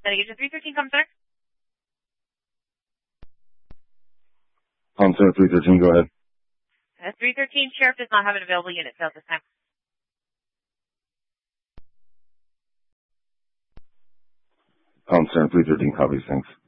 Did I get to 313, come, sir? Center 313, go ahead. 313, Sheriff does not have an available unit sale this time. Center 313, copies, thanks.